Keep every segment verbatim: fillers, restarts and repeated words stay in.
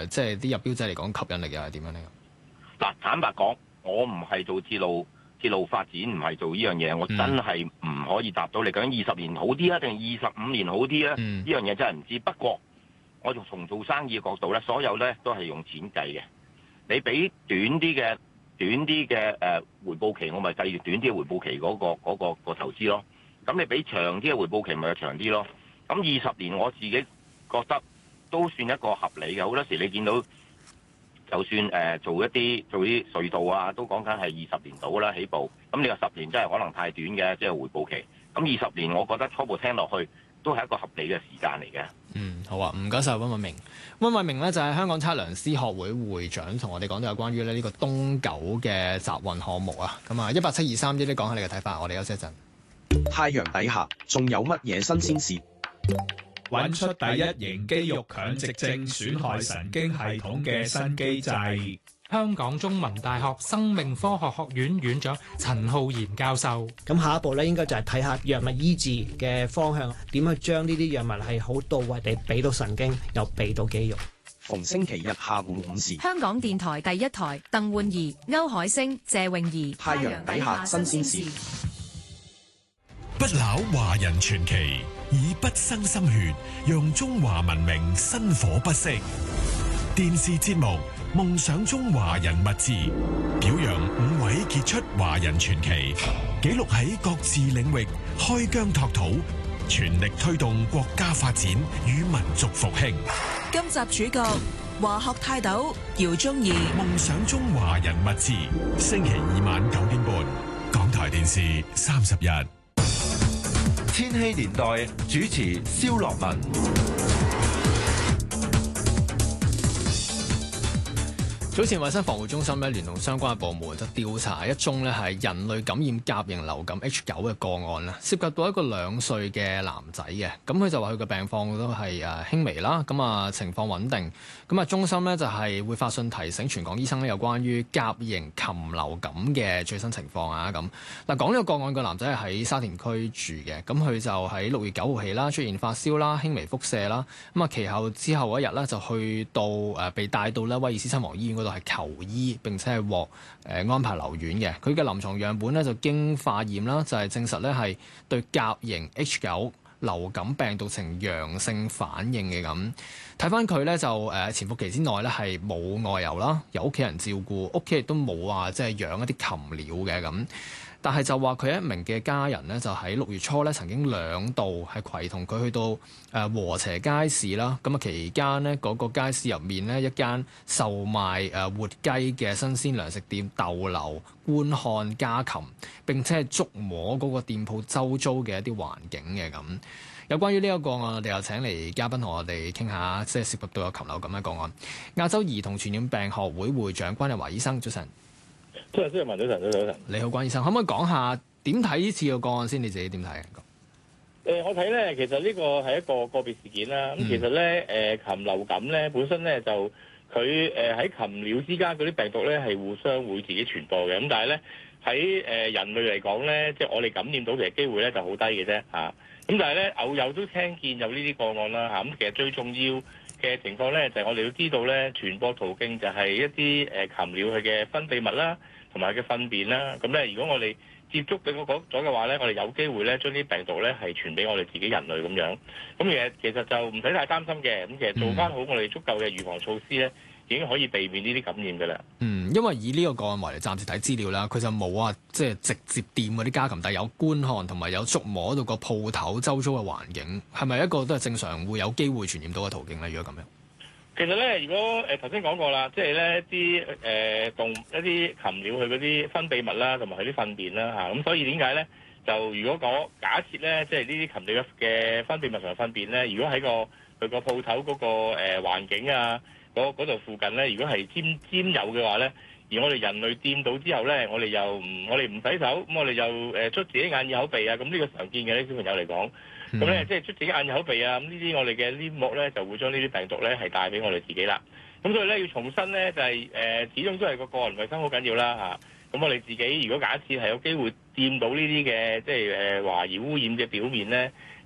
即係啲入標者嚟講吸引力又係點樣呢？ 嗱，坦白講，我唔係做鐵路鐵路發展，唔係做呢樣嘢，我真係唔可以答到你。究竟二十年好啲啊，定二十五年好啲啊？呢、嗯、樣嘢真係唔知。不過我從從做生意嘅角度咧，所有咧都係用錢計嘅。你俾短啲嘅短啲嘅誒回報期，我咪計住短啲嘅回報期嗰、嗰個嗰、嗰個嗰個投資咯。咁你俾長啲嘅回報期，咪就長啲咯。咁二十年我自己覺得都算一個合理嘅。好多時你見到。就算誒、呃、做一啲做啲隧道啊，都講緊係二十年到啦起步。咁你話十年真係可能太短嘅，即係回報期。咁二十年，我覺得初步聽落去都係一個合理嘅時間嚟嘅。 嗯，好啊，唔該晒溫偉明。溫偉明呢就係、是、香港測量師學會會長，同我哋講到有關於咧呢個東九嘅集運項目啊。咁啊，一八七二三一啲講下你嘅睇法，我哋休息一陣。 太陽底下仲有乜嘢新鮮事？ 揾出第一型肌肉強直症損害神經系統嘅新機制。 香港中文大學生命科學學院院長陳浩然教授。 咁下一步咧，應該就係睇下藥物醫治嘅方向，點去將呢啲藥物係好到位地俾到神經，又俾到肌肉。 逢星期日下午五時， 香港電台第一台，鄧煥儀、歐海星、謝泳儀。 太陽底下新鮮事。 不朽華人傳奇，以不生心血，讓中華文明薪火不息。電視節目《夢想中華人物誌》，表揚五位傑出華人傳奇，記錄喺各自領域開疆拓土，全力推動國家發展與民族復興。 今集主角華學泰斗姚宗義。《 夢想中華人物誌》，星期二晚九點半，港台電視三十日。 千禧年代主持蕭樂文。 早前衛生防護中心咧聯同相關嘅部門就調查一宗咧係人類感染甲型流感 H 九嘅個案啦，涉及到一個兩歲嘅男仔嘅，咁佢就話佢嘅病況都係誒輕微啦，咁啊情況穩定，咁啊中心咧就係會發信提醒全港醫生咧有關於甲型禽流感嘅最新情況啊，咁嗱講呢個個案個男仔係喺沙田區住嘅，咁佢就喺六月九號起啦出現發燒啦、輕微腹瀉啦，咁啊其後之後一日咧就去到誒被帶到咧威爾斯親王醫院嗰度係求醫，並且係獲誒安排留院嘅。佢嘅臨床樣本咧就經化驗啦，就係證實咧係對甲型 H 九流感病毒呈陽性反應嘅。咁睇翻佢咧就誒潛伏期之內咧係冇外遊啦，有屋企人照顧，屋企亦都冇話即係養一啲禽鳥嘅咁。但係就話佢一名嘅家人咧，就喺六月初咧曾經兩度係攜同佢去到誒禾輋街市啦。咁啊期間呢，嗰個街市入面呢，一間售賣誒活雞嘅新鮮糧食店逗留觀看家禽，並且係觸摸嗰個店鋪周遭嘅一啲環境嘅咁。有關於呢一個個案，我哋又請嚟嘉賓同我哋傾下，即係涉及到有禽流感嘅個案。亞洲兒童傳染病學會會長關日華醫生，早晨。 早晨，早晨，早晨，早晨。你好， 關醫生，可唔可以講下點睇呢次嘅個案先？你自己點睇啊？ 誒、呃，我睇咧，其實呢個係一個個別事件啦。咁、嗯、其實咧，誒、呃，禽流感咧本身咧就佢誒喺禽鳥之間嗰啲病毒咧係互相會自己傳播嘅。咁但係咧喺誒人類嚟講咧，即係我哋感染到嘅機會咧就好低嘅啫嚇。咁但係咧偶有都聽見有呢啲個案啦嚇。咁其實最重要嘅情況咧就係、是、我哋要知道咧傳播途徑就係一啲誒禽鳥佢嘅分泌物啦。同埋嘅糞便啦，咁咧如果我哋接觸到嗰咗嘅話咧，我哋有機會咧將啲病毒咧係傳俾我哋自己人類咁樣。咁其實其實就唔使太擔心嘅。咁其實做翻好我哋足夠嘅預防措施咧，已經可以避免呢啲感染㗎啦。 嗯，因為以呢個個案為例，暫時睇資料啦，佢就冇話即係直接掂嗰啲家禽，但係有觀看同埋有觸摸到個鋪頭周遭嘅環境，係咪一個都係正常會有機會傳染到嘅途徑咧？如果咁樣？ 其實咧，如果誒頭先講過啦，即係咧啲誒動一啲禽鳥佢嗰啲分泌物啦，同埋佢啲糞便啦嚇，咁所以點解咧？就如果講假設咧，即係呢啲禽鳥嘅分泌物同埋糞便咧，如果喺個佢個鋪頭嗰個誒環境啊，嗰嗰度附近咧，如果係沾沾有嘅話咧，而我哋人類掂到之後咧，我哋又唔我哋唔洗手，咁我哋又誒捽自己眼耳口鼻啊，咁呢個常見嘅啲小朋友嚟講。咁咧，即係捽自己眼耳口鼻啊！咁呢啲我哋嘅黏膜咧，就會將呢啲病毒咧係帶俾我哋自己啦。咁所以咧，要重申咧，就係、是、誒、呃，始終都係個個人衞生好緊要啦嚇。咁、啊、我哋自己如果假設係有機會掂到呢啲嘅，即係誒懷疑污染嘅表面咧，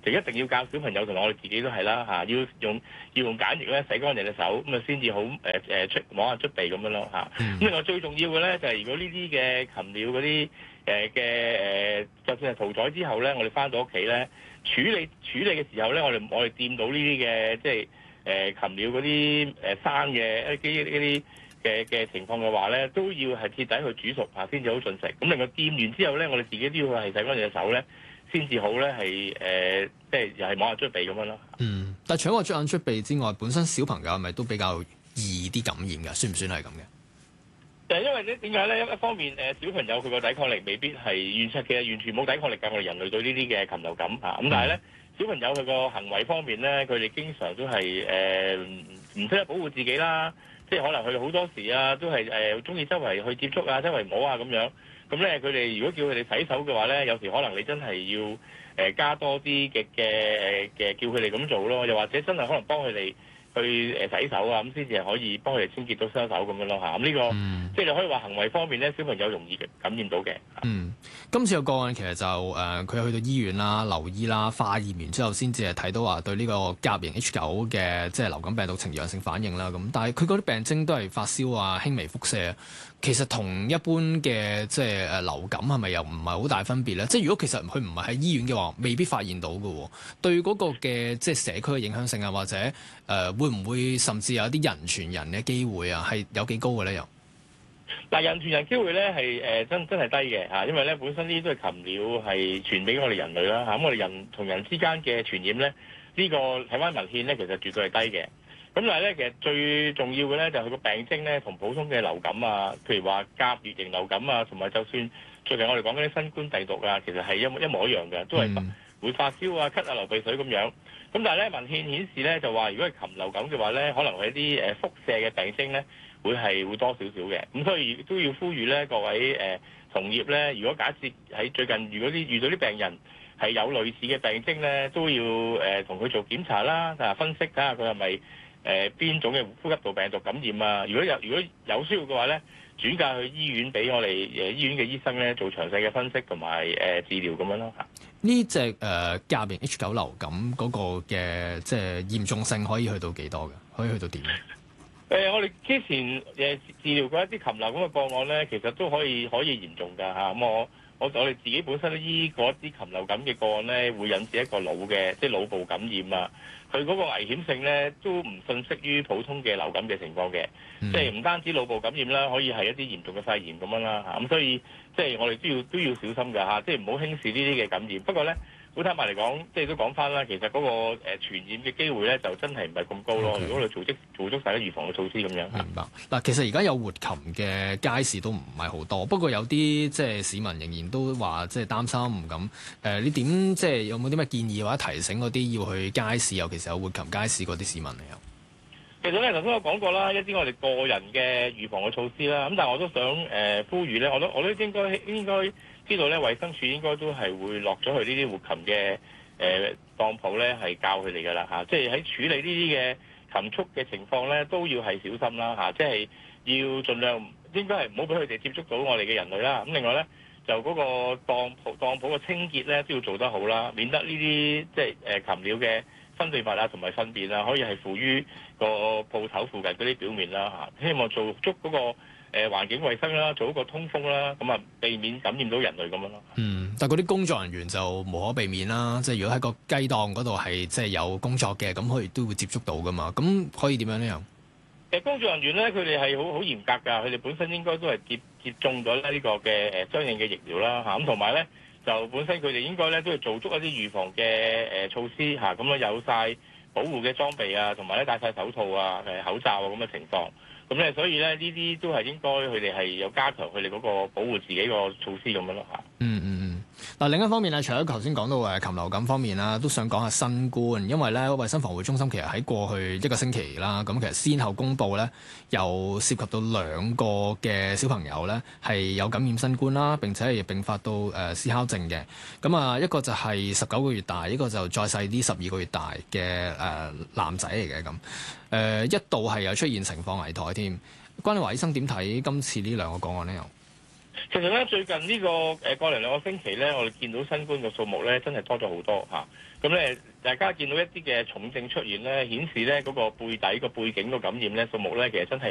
就一定要教小朋友同埋我哋自己都係啦嚇，要用要用梘液咧洗乾淨隻手，咁啊先至好誒誒出摸下出鼻咁樣咯嚇。咁另外最重要嘅咧就係如果呢啲嘅禽鳥嗰啲誒嘅誒，就算係屠宰之後咧，我哋翻到屋企咧處理處理嘅時候咧，我哋我哋掂到呢啲嘅即係誒禽鳥嗰啲誒生嘅一啲一啲嘅嘅情況嘅話咧，都要係徹底去煮熟嚇先至好進食。咁另外掂完之後咧，我哋自己都要係洗乾淨隻手咧，先至好咧係誒，即係又係摸下出鼻咁樣咯。 嗯，但係除咗話捽眼出鼻之外，本身小朋友係咪都比較易啲感染㗎？算唔算係咁嘅？ 就係因為咧點解咧？一一方面誒小朋友佢個抵抗力未必係完全嘅，完全冇抵抗力㗎。我哋人類對呢啲嘅禽流感嚇，咁但係咧小朋友佢個行為方面咧，佢哋經常都係誒唔識得保護自己啦。即係可能佢哋好多時啊，都係誒中意周圍去接觸啊，周圍摸啊咁樣。咁咧佢哋如果叫佢哋洗手嘅話咧，有時可能你真係要誒加多啲嘅嘅嘅叫佢哋咁做咯，又或者真係可能幫佢哋去誒洗手啊，咁先至係可以幫佢哋清潔到雙手咁樣咯嚇。咁呢、這個、嗯、即係你可以話行為方面咧，小朋友容易感染到嘅。嗯， 今次個個案其實就誒佢、呃、去到醫院啦、留醫啦、化驗完之後，先至係睇到話對呢個甲型 H 九嘅即係流感病毒呈陽性反應啦。咁但係佢嗰啲病徵都係發燒啊、輕微腹瀉。其實同一般嘅即係誒流感係咪又唔係好大分別咧？即係如果其實佢唔係喺醫院嘅話，未必發現到嘅。對嗰個嘅即係社區嘅影響性啊，或者誒、呃、會唔會甚至有啲人傳人嘅機會啊？係有幾高嘅咧？又嗱，人傳人機會咧係誒真真係低嘅嚇，因為咧本身呢啲都係禽鳥係傳俾我哋人類啦嚇。咁我哋人同人之間嘅傳染咧，呢、呢個睇翻文獻咧，其實絕對係低嘅。咁但係咧，其實最重要嘅咧就係佢個病徵咧，同普通嘅流感啊，譬如話甲乙型流感啊，同埋就算最近我哋講嗰啲新冠病毒啊，其實係一一模一樣嘅，都係會發燒啊、咳啊、流鼻水咁樣。咁但係咧文獻顯示咧就話，如果係禽流感嘅話咧，可能係一啲誒腹瀉嘅病徵咧，會係會多少少嘅。咁所以都要呼籲咧各位誒、呃、同業咧，如果假設喺最近如果啲遇到啲病人係有類似嘅病徵咧，都要誒同佢做檢查啦，啊分析睇下佢係咪誒邊種嘅呼吸道病毒感染啊？如果有如果有需要嘅話咧，轉介去醫院俾我哋誒醫院嘅醫生咧做詳細嘅分析同埋誒治療咁樣咯嚇。 呢隻誒甲型 H 九流感嗰個嘅即係嚴重性可以去到幾多嘅？可以去到點？誒、 呃，我哋之前誒治療過一啲禽流感嘅個案咧，其實都可以可以嚴重㗎嚇。咁、啊、我我我哋自己本身醫過一啲禽流感嘅個案咧，會引致一個腦嘅即係腦部感染啊。佢嗰個危險性咧都唔遜色於普通嘅流感嘅情況嘅，嗯、即係唔單止腦部感染啦，可以係一啲嚴重嘅肺炎咁樣啦嚇。咁所以即係我哋都要都要小心㗎嚇，即係唔好輕視呢啲嘅感染。不過咧，好坦白嚟講，即係都講翻啦，其實嗰個誒傳染嘅機會咧就真係唔係咁高咯。Okay. 如果我哋做足做足晒啲預防嘅措施咁樣。 明白。嗱，其實而家有活禽嘅街市都唔係好多，不過有啲即係市民仍然都話即係擔心咁。誒，你點即係有冇啲咩建議或者提醒嗰啲要去街市，尤其是有活禽街市嗰啲市民嚟啊？ 其實咧，頭先我講過啦，一啲我哋個人嘅預防嘅措施啦。咁但係我都想誒、呃、呼籲咧，我都我都應該應該知道咧，衛生署應該都係會落咗去呢啲活禽嘅誒檔鋪咧，係教佢哋㗎啦嚇。即係喺處理呢啲嘅禽畜嘅情況咧，都要係小心啦嚇、啊。即係要盡量應該係唔好俾佢哋接觸到我哋嘅人類啦。咁另外咧，就嗰個檔鋪檔鋪嘅清潔咧都要做得好啦，免得呢啲即係誒禽鳥嘅分泌物啊同埋糞便啊，可以係附於個鋪頭附近嗰啲表面啦嚇。希望做足嗰個誒環境衛生啦，做一個通風啦，咁啊避免感染到人類咁樣咯。 嗯，但係嗰啲工作人員就無可避免啦。即係如果喺個雞檔嗰度係即係有工作嘅，咁佢哋都會接觸到噶嘛。咁可以點樣呢？又誒工作人員咧，佢哋係好好嚴格㗎。佢哋本身應該都係接接種咗呢個嘅誒相應嘅疫苗啦嚇。咁同埋咧，就本身佢哋應該咧都係做足一啲預防嘅誒措施嚇。咁、啊、樣有晒保護嘅裝備啊，同埋咧戴晒手套啊、誒口罩啊咁嘅情況。咁咧，所以咧呢啲都係應該佢哋係有加強佢哋嗰個保護自己個措施咁樣咯嚇。 嗯嗯嗯。嗱，另一方面咧，除咗頭先講到誒禽流感方面啦，都想講下新冠，因為咧衞生防護中心其實喺過去一個星期啦，咁其實先後公布咧，有涉及到兩個嘅小朋友咧係有感染新冠啦，並且係並發到誒思考症嘅。咁啊，一個就係十九個月大，一個就再細啲十二個月大嘅誒男仔嚟嘅咁。誒一度係有出現情況危殆添。關你華醫生點睇今次呢兩個個案呢？又其實咧，最近呢、這個誒過嚟兩個星期咧，我哋見到新冠嘅數目咧，真係多咗好多嚇。咁、啊、咧，大家見到一啲嘅重症出現咧，顯示咧嗰、那個背底個背景個感染咧數目咧，其實真係